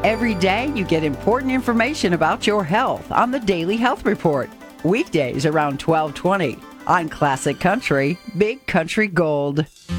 Every day you get important information about your health on the Daily Health Report. Weekdays around 12:20 on Classic Country, Big Country Gold.